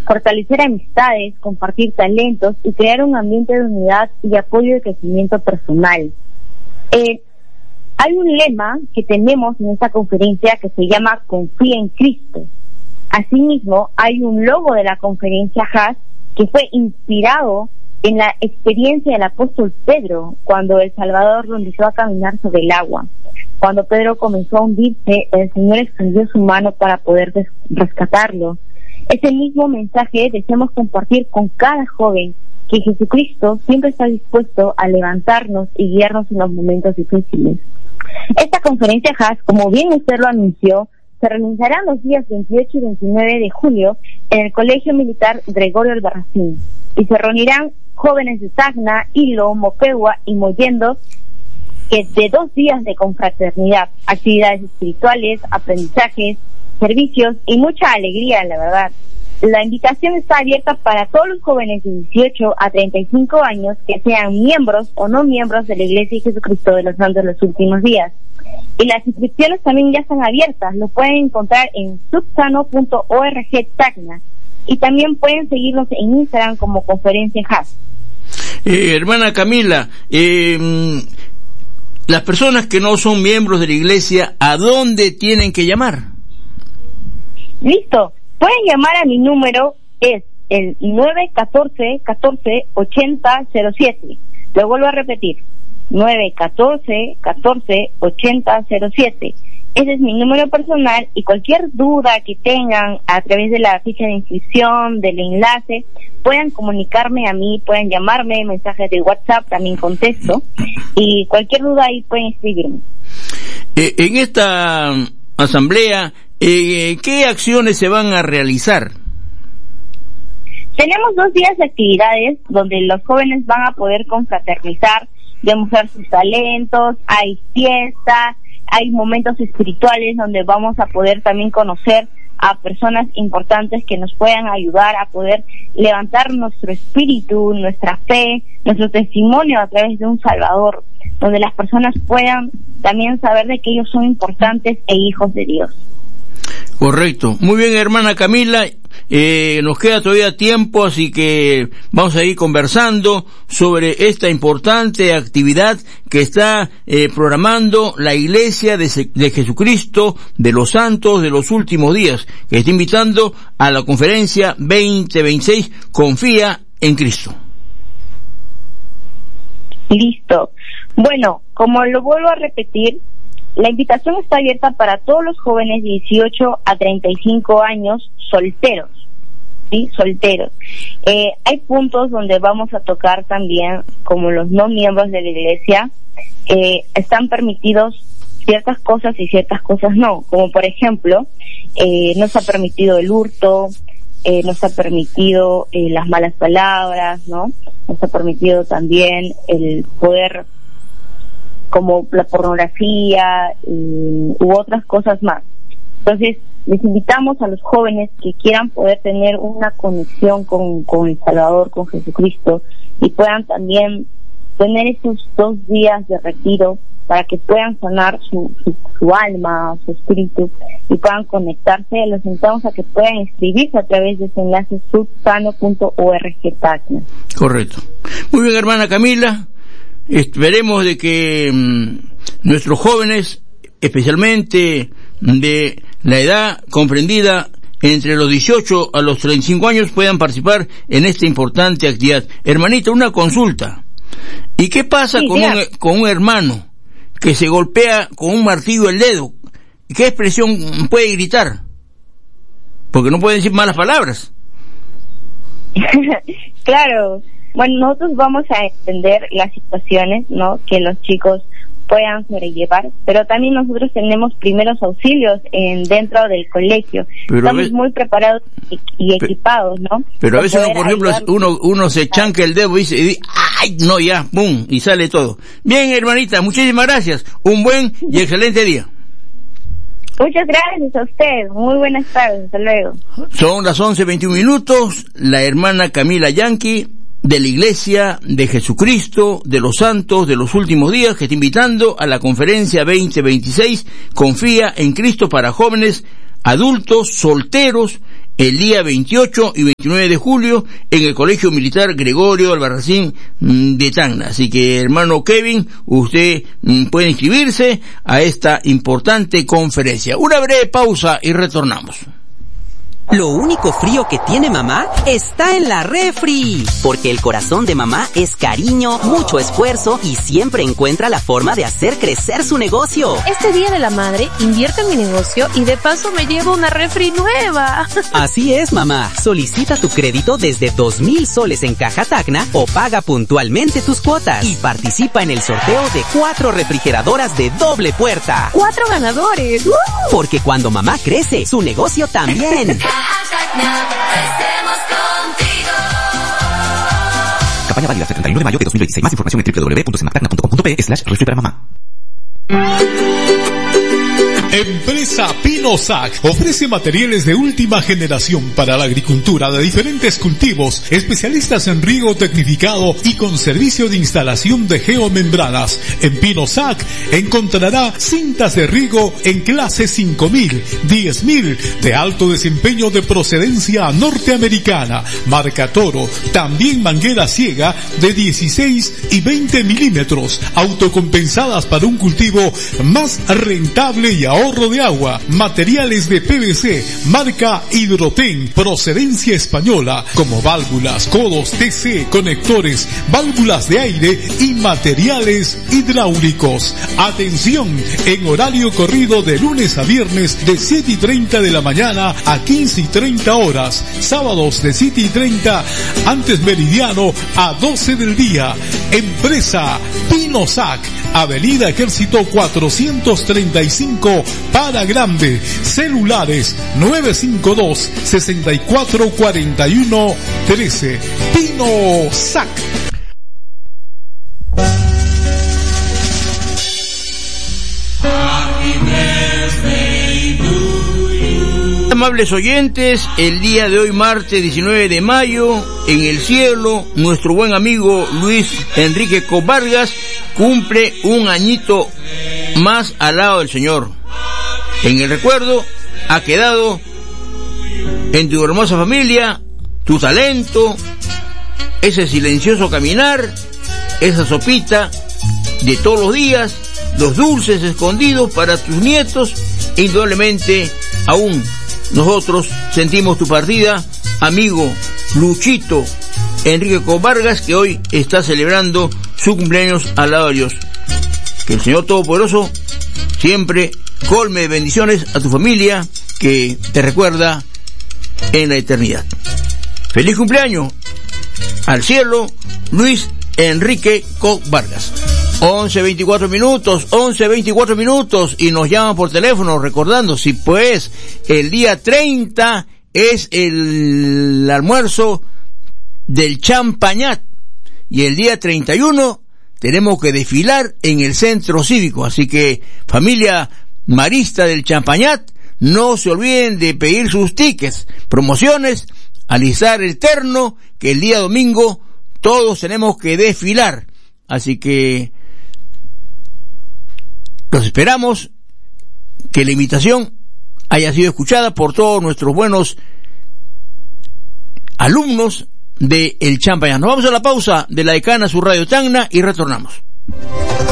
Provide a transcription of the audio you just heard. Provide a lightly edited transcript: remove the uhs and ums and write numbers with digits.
fortalecer amistades, compartir talentos y crear un ambiente de unidad y apoyo de crecimiento personal. Hay un lema que tenemos en esta conferencia que se llama Confía en Cristo. Asimismo, hay un logo de la conferencia HAS que fue inspirado en la experiencia del apóstol Pedro, cuando el Salvador lo invitó a caminar sobre el agua. Cuando Pedro comenzó a hundirse, el Señor extendió su mano para poder rescatarlo. Ese mismo mensaje deseamos compartir con cada joven, que Jesucristo siempre está dispuesto a levantarnos y guiarnos en los momentos difíciles. Esta conferencia HAS, como bien usted lo anunció, se realizará los días 28 y 29 de julio en el Colegio Militar Gregorio Albarracín, y se reunirán jóvenes de Tacna, Hilo, Moquegua y Mollendo, que de 2 días de confraternidad, actividades espirituales, aprendizajes, servicios y mucha alegría, la verdad. La invitación está abierta para todos los jóvenes de 18 a 35 años que sean miembros o no miembros de la Iglesia de Jesucristo de los Santos de los Últimos Días. Y las inscripciones también ya están abiertas, lo pueden encontrar en subsano.org Tacna. Y también pueden seguirnos en Instagram como Conferencia HAS. Hermana Camila, las personas que no son miembros de la iglesia, ¿a dónde tienen que llamar? Listo, pueden llamar a mi número, es el 914-14-8007. Lo vuelvo a repetir, 914-14-8007. Ese es mi número personal, y cualquier duda que tengan a través de la ficha de inscripción, del enlace, puedan comunicarme a mí, pueden llamarme, mensajes de WhatsApp, también contesto, y cualquier duda ahí pueden escribirme. En esta asamblea, ¿qué acciones se van a realizar? Tenemos 2 días de actividades donde los jóvenes van a poder confraternizar, demostrar sus talentos, hay fiestas, hay momentos espirituales donde vamos a poder también conocer a personas importantes que nos puedan ayudar a poder levantar nuestro espíritu, nuestra fe, nuestro testimonio a través de un Salvador, donde las personas puedan también saber de que ellos son importantes e hijos de Dios. Correcto. Muy bien, hermana Camila. Nos queda todavía tiempo, así que vamos a ir conversando sobre esta importante actividad que está programando la Iglesia de Jesucristo de los Santos de los Últimos Días, que está invitando a la conferencia 2026 Confía en Cristo. Listo. Bueno, como lo vuelvo a repetir, la invitación está abierta para todos los jóvenes de 18 a 35 años solteros, ¿sí? Solteros. Hay puntos donde vamos a tocar también, como los no miembros de la iglesia, están permitidos ciertas cosas y ciertas cosas no, como por ejemplo, no se ha permitido el hurto, no se ha permitido las malas palabras, ¿no? No se ha permitido también el poder, como la pornografía u otras cosas más. Entonces, les invitamos a los jóvenes que quieran poder tener una conexión con el Salvador, con Jesucristo, y puedan también tener esos 2 días de retiro para que puedan sanar su alma, su espíritu, y puedan conectarse. Los invitamos a que puedan inscribirse a través de ese enlace subsano.org. Correcto. Muy bien, hermana Camila. Esperemos de que nuestros jóvenes, especialmente de la edad comprendida entre los 18 a los 35 años, puedan participar en esta importante actividad. Hermanita, una consulta. ¿Y qué pasa con un hermano que se golpea con un martillo el dedo? ¿Qué expresión puede gritar? Porque no puede decir malas palabras. Claro. Bueno, nosotros vamos a entender las situaciones, ¿no?, que los chicos puedan sobrellevar, pero también nosotros tenemos primeros auxilios dentro del colegio. Estamos muy preparados y equipados, ¿no? Pero a veces, por ejemplo, uno se chanca el dedo y dice, ¡ay, no, ya! ¡Pum! Y sale todo. Bien, hermanita, muchísimas gracias. Un buen y excelente día. Muchas gracias a usted. Muy buenas tardes. Hasta luego. Son las 11:21. La hermana Camila Yankee, de la Iglesia de Jesucristo de los Santos de los Últimos Días, que está invitando a la conferencia 2026 Confía en Cristo para jóvenes, adultos, solteros el día 28 y 29 de julio en el Colegio Militar Gregorio Albarracín de Tacna. Así que, hermano Kevin, usted puede inscribirse a esta importante conferencia. Una breve pausa y retornamos. Lo único frío que tiene mamá está en la refri, porque el corazón de mamá es cariño, mucho esfuerzo y siempre encuentra la forma de hacer crecer su negocio. Este Día de la Madre, invierto en mi negocio y de paso me llevo una refri nueva. Así es, mamá. Solicita tu crédito desde 2,000 soles en Caja Tacna o paga puntualmente tus cuotas y participa en el sorteo de 4 refrigeradoras de doble puerta. 4 ganadores. Porque cuando mamá crece, su negocio también. Campaña válida hasta el 31 de mayo de 2026. Más información en www.semartacna.com.pe/refri-para-mamá. Empresa Pinosac ofrece materiales de última generación para la agricultura de diferentes cultivos, especialistas en riego tecnificado y con servicio de instalación de geomembranas. En Pinosac encontrará cintas de riego en clase 5.000, 10.000 de alto desempeño de procedencia norteamericana, marca Toro, también manguera ciega de 16 y 20 milímetros, autocompensadas para un cultivo más rentable y ahorro de agua, materiales de PVC, marca Hidroten, procedencia española, como válvulas, codos, TC, conectores, válvulas de aire y materiales hidráulicos. Atención, en horario corrido de lunes a viernes de 7:30 de la mañana a 15:30 horas, sábados de 7:30 antes meridiano a 12 del día. Empresa Pinosac, Avenida Ejército 435 para Grande. Celulares 952-6441-13. Pinosac. Amables oyentes, el día de hoy, martes 19 de mayo, en el cielo, nuestro buen amigo Luis Enrique Koch Vargas cumple un añito más al lado del Señor. En el recuerdo ha quedado en tu hermosa familia tu talento, ese silencioso caminar, esa sopita de todos los días, los dulces escondidos para tus nietos. Indudablemente aún nosotros sentimos tu partida, amigo Luchito Enrique Koch Vargas, que hoy está celebrando su cumpleaños al lado de Dios. Que el Señor Todopoderoso siempre colme de bendiciones a tu familia que te recuerda en la eternidad. Feliz cumpleaños al cielo, Luis Enrique Koch Vargas. 11:24 minutos y nos llaman por teléfono recordando, si pues el día 30 es el almuerzo del Champañat y el día 31 tenemos que desfilar en el centro cívico. Así que, familia marista del Champañat, no se olviden de pedir sus tickets, promociones, alisar el terno, que el día domingo todos tenemos que desfilar. Así que los esperamos, que la invitación haya sido escuchada por todos nuestros buenos alumnos de El Champañat. Nos vamos a la pausa de la Decana, su Radio Tacna, y retornamos.